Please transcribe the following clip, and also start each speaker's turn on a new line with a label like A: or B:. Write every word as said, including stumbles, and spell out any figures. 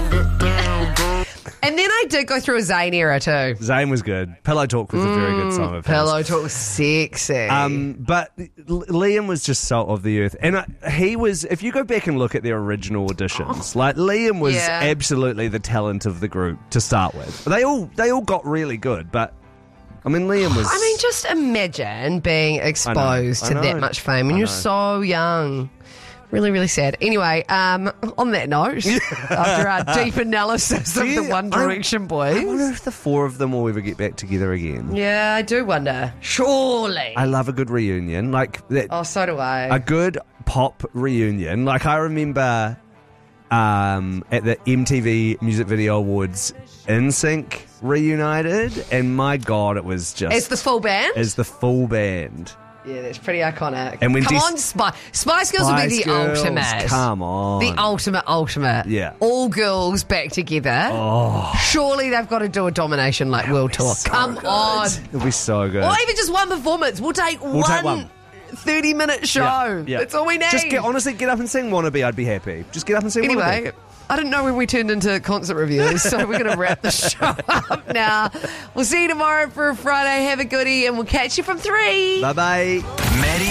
A: And then I did go through a Zayn era too.
B: Zayn was good. Pillow Talk was a very good song of his.
A: Pillow Talk was sexy.
B: Um, but L- Liam was just salt of the earth. And I, he was, if you go back and look at their original auditions, like Liam was
A: Yeah.
B: absolutely the talent of the group to start with. They all they all got really good, but I mean, Liam was...
A: I mean, just imagine being exposed
B: I
A: to
B: know.
A: that much fame when
B: I
A: you're
B: know.
A: so young. Really, really sad. Anyway, um, on that note, after our deep analysis of the
B: Yeah,
A: One
B: I-
A: Direction boys.
B: I wonder if the four of them will ever get back together again.
A: Yeah, I do wonder. Surely.
B: I love a good reunion. Like, that,
A: oh, so do I.
B: a good pop reunion. Like, I remember um, at the M T V Music Video Awards, N Sync reunited, and my God, it was just...
A: It's the full band?
B: As the full band.
A: Yeah, that's pretty iconic.
B: And when
A: come
B: Des-
A: on, Spice. Spice Girls would be
B: Spice
A: the
B: Girls,
A: ultimate.
B: come on.
A: The ultimate, ultimate.
B: Yeah.
A: All girls back together.
B: Oh.
A: Surely they've got to do a Domination like World Tour.
B: So
A: come
B: good.
A: on.
B: It'll be so good.
A: Or even just one performance. We'll take,
B: We'll
A: one,
B: take one.
A: thirty-minute show.
B: Yeah, yeah.
A: That's all we need.
B: Just get, honestly, get up and sing Wannabe. I'd be happy. Just get up and sing
A: Anyway,
B: Wannabe.
A: I didn't know when we turned into concert reviews, so we're going to wrap the show up now. We'll see you tomorrow for a Friday. Have a goodie, and we'll catch you from three.
B: Bye-bye.
C: Maddie